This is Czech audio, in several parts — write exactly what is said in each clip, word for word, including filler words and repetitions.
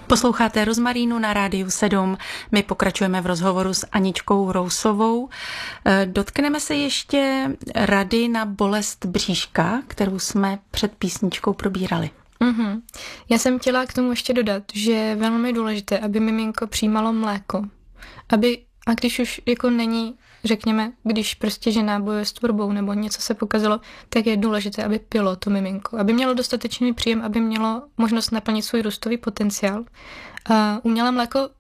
Posloucháte Rozmarínu na Rádiu sedm. My pokračujeme v rozhovoru s Aničkou Rousovou. Dotkneme se ještě rady na bolest bříška, kterou jsme před písničkou probírali. Mm-hmm. Já jsem chtěla k tomu ještě dodat, že je velmi důležité, aby miminko přijímalo mléko. Aby, a když už jako není, řekněme, když prostě žena bojuje s tvorbou nebo něco se pokazilo, tak je důležité, aby pilo to miminko. Aby mělo dostatečný příjem, aby mělo možnost naplnit svůj růstový potenciál. A umělé mléko uh,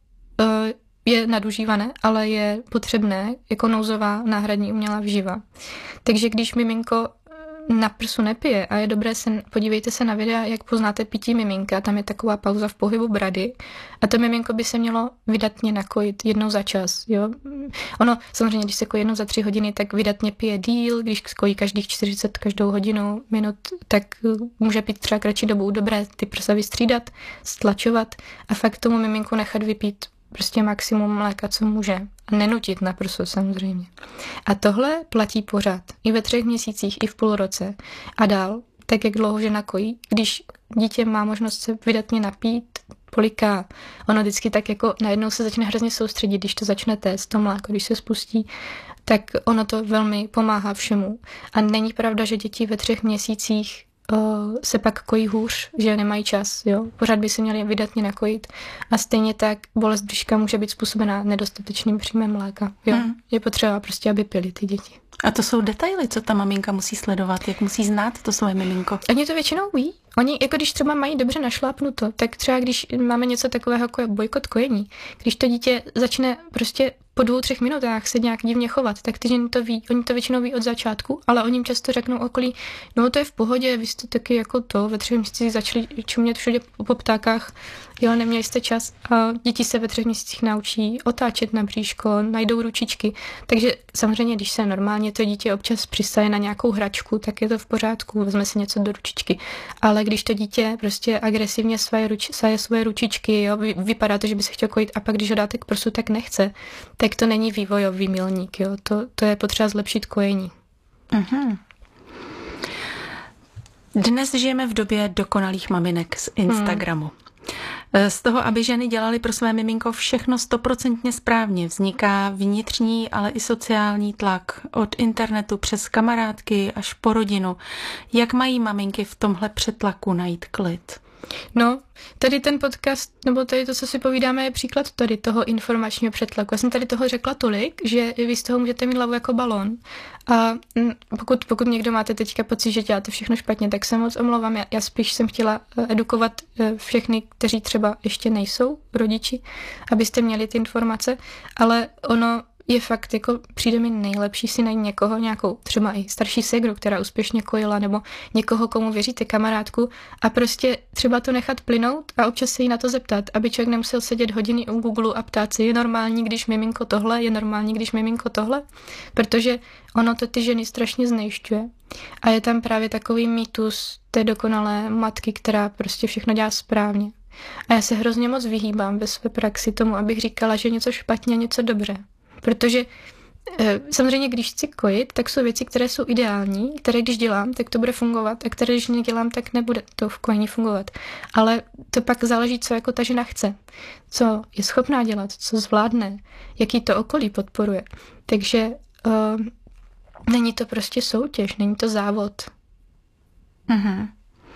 je nadužívané, ale je potřebné jako nouzová náhradní umělá výživa. Takže když miminko na prsu nepije a je dobré se, podívejte se na videa, jak poznáte pití miminka, tam je taková pauza v pohybu brady a to miminko by se mělo vydatně nakojit jednou za čas, jo. Ono, samozřejmě, když se kojí jednou za tři hodiny, tak vydatně pije díl, když kojí každých čtyřicet každou hodinu minut, tak může pít třeba kratší dobu, dobré ty prsa vystřídat, stlačovat a fakt tomu miminku nechat vypít prostě maximum mléka, co může. A nenutit na prso samozřejmě. A tohle platí pořád. I ve třech měsících, i v půl roce. A dál, tak jak dlouho žena kojí, když dítě má možnost se vydatně napít, poliká, ono vždycky tak jako najednou se začne hrozně soustředit, když to začne téct, to mléko, když se spustí, tak ono to velmi pomáhá všemu. A není pravda, že děti ve třech měsících se pak kojí hůř, že nemají čas. Jo? Pořád by se měli vydatně nakojit. A stejně tak bolest břiška může být způsobená nedostatečným příjmem mléka. Jo? Hmm. Je potřeba prostě, aby pili ty děti. A to jsou detaily, co ta maminka musí sledovat, jak musí znát to svoje miminko. Oni to většinou ví. Oni, jako když třeba mají dobře našlápnuto, tak třeba když máme něco takového jako je bojkot kojení, když to dítě začne prostě po dvou, třech minutách se nějak divně chovat, tak ty ženy to ví. Oni to většinou ví od začátku, ale oni jim často řeknou okolí, no to je v pohodě, vy jste taky jako to, ve třech měsících začali čumět všude po ptákách, jo, neměli jste čas a děti se ve třech měsících naučí otáčet na bříško, najdou ručičky, takže samozřejmě, když se normálně to dítě občas přisaje na nějakou hračku, tak je to v pořádku, vezme si něco do ručičky, ale když to dítě prostě agresivně svaje, ruč, svaje svoje ručičky, jo, vypadá to, že by se chtěl kojit a pak když ho dáte k prsu, tak nechce, tak to není vývojový milník, jo, to, to je potřeba zlepšit kojení. Mhm. Dnes žijeme v době dokonalých maminek z Instagramu. Hmm. Z toho, aby ženy dělaly pro své miminko všechno stoprocentně správně, vzniká vnitřní, ale i sociální tlak od internetu přes kamarádky až po rodinu. Jak mají maminky v tomhle přetlaku najít klid? No, tady ten podcast, nebo tady to, co si povídáme, je příklad tady toho informačního přetlaku. Já jsem tady toho řekla tolik, že vy z toho můžete mít hlavu jako balón. A pokud, pokud někdo máte teďka pocit, že děláte všechno špatně, tak se moc omlouvám. Já, já spíš jsem chtěla edukovat všechny, kteří třeba ještě nejsou rodiči, abyste měli ty informace, ale ono je fakt, jako přijde mi nejlepší si najít někoho, nějakou třeba i starší ségru, která úspěšně kojila, nebo někoho, komu věříte, kamarádku a prostě třeba to nechat plynout a občas se jí na to zeptat, aby člověk nemusel sedět hodiny u Google a ptát si, je normální, když miminko tohle, je normální, když miminko tohle, protože ono to ty ženy strašně znejišťuje. A je tam právě takový mýtus té dokonalé matky, která prostě všechno dělá správně. A já se hrozně moc vyhýbám ve své praxi tomu, abych říkala, že něco špatně a něco dobře. Protože samozřejmě, když chci kojit, tak jsou věci, které jsou ideální, které když dělám, tak to bude fungovat a které když nedělám, tak nebude to v kojení fungovat. Ale to pak záleží, co jako ta žena chce, co je schopná dělat, co zvládne, jaký to okolí podporuje. Takže uh, není to prostě soutěž, není to závod. Mhm.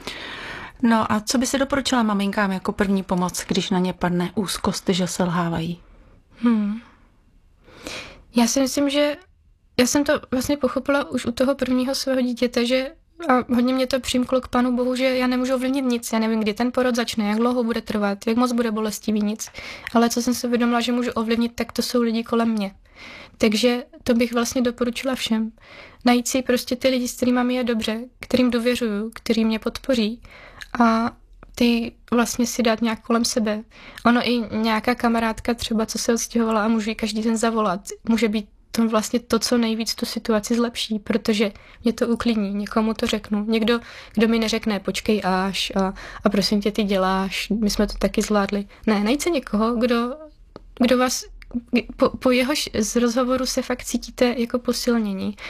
No a co by se doporučila maminkám jako první pomoc, když na ně padne úzkost, že selhávají? Hmm. Já si myslím, že já jsem to vlastně pochopila už u toho prvního svého dítěte, že a hodně mě to přimklo k Pánu Bohu, že já nemůžu ovlivnit nic, já nevím, kdy ten porod začne, jak dlouho bude trvat, jak moc bude bolestivý, nic. Ale co jsem si uvědomila, že můžu ovlivnit, tak to jsou lidi kolem mě. Takže to bych vlastně doporučila všem. Najít si prostě ty lidi, s kterými mi je dobře, kterým důvěřuju, kteří mě podpoří a ty vlastně si dát nějak kolem sebe. Ono i nějaká kamarádka třeba, co se odstěhovala a můžu jí každý den zavolat, může být to vlastně to, co nejvíc tu situaci zlepší, protože mě to uklidní, někomu to řeknu. Někdo, kdo mi neřekne, počkej až a, a prosím tě, ty děláš, my jsme to taky zvládli. Ne, najít se někoho, kdo, kdo vás, po, po jehož z rozhovoru se fakt cítíte jako posilnění.